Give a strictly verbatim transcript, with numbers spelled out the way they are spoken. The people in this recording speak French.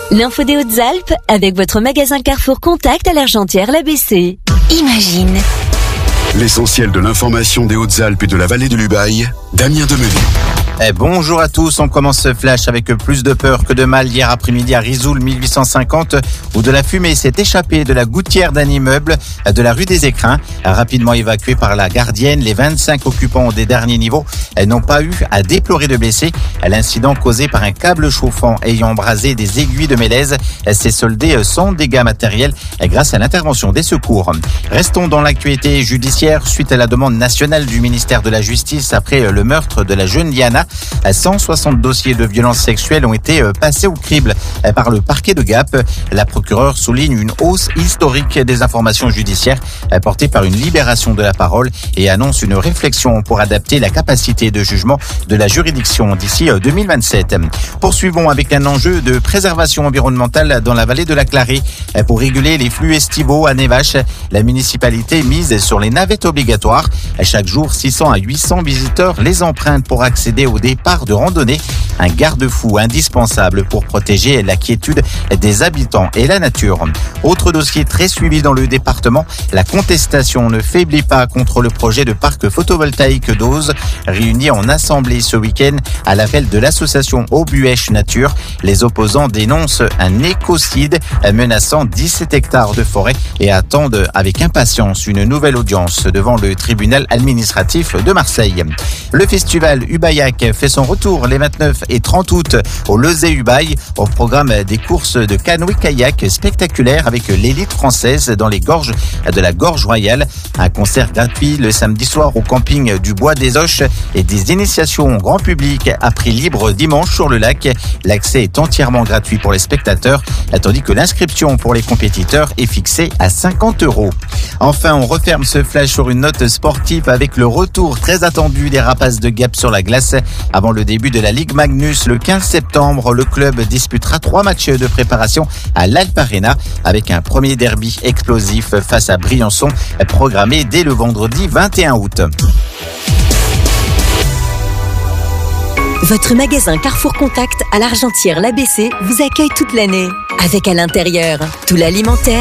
L'info des Hautes-Alpes avec votre magasin Carrefour Contact à l'Argentière-l'A B C. Imagine. L'essentiel de l'information des Hautes-Alpes et de la vallée de l'Ubaye, Damien Demenay. Eh, bonjour à tous, on commence ce flash avec plus de peur que de mal hier après-midi à Risoul mille huit cent cinquante où de la fumée s'est échappée de la gouttière d'un immeuble de la rue des Écrins. Rapidement évacués par la gardienne, les vingt-cinq occupants des derniers niveaux n'ont pas eu à déplorer de blessés. L'incident causé par un câble chauffant ayant embrasé des aiguilles de mélèze s'est soldé sans dégâts matériels grâce à l'intervention des secours. Restons dans l'actualité judiciaire suite à la demande nationale du ministère de la Justice après le meurtre de la jeune Liana. cent soixante dossiers de violences sexuelles ont été passés au crible par le parquet de Gap. La procureure souligne une hausse historique des informations judiciaires portées par une libération de la parole et annonce une réflexion pour adapter la capacité de jugement de la juridiction d'ici deux mille vingt-sept. Poursuivons avec un enjeu de préservation environnementale dans la vallée de la Clarée. Pour réguler les flux estivaux à Névache, la municipalité mise sur les navettes obligatoires. Chaque jour, six cents à huit cents visiteurs les empruntent pour accéder au départ de randonnée, un garde-fou indispensable pour protéger la quiétude des habitants et la nature. Autre dossier très suivi dans le département, la contestation ne faiblit pas contre le projet de parc photovoltaïque d'Auze, réuni en assemblée ce week-end à l'appel de l'association Aubuèche Nature. Les opposants dénoncent un écocide menaçant dix-sept hectares de forêt et attendent avec impatience une nouvelle audience devant le tribunal administratif de Marseille. Le festival Ubayac fait son retour les vingt-neuf et trente août au Lezé-Ubaye. Au programme des courses de canoë-kayak spectaculaires avec l'élite française dans les gorges de la Gorge Royale. Un concert gratuit le samedi soir au camping du Bois des Oches et des initiations grand public à prix libre dimanche sur le lac. L'accès est entièrement gratuit pour les spectateurs, tandis que l'inscription pour les compétiteurs est fixée à cinquante euros. Enfin, on referme ce flash sur une note sportive avec le retour très attendu des Rapaces de Gap sur la glace. Avant le début de la Ligue Magnus, le quinze septembre, le club disputera trois matchs de préparation à l'Alp Arena avec un premier derby explosif face à Briançon programmé dès le vendredi vingt et un août. Votre magasin Carrefour Contact à l'Argentière-l'A B C vous accueille toute l'année. Avec à l'intérieur tout l'alimentaire,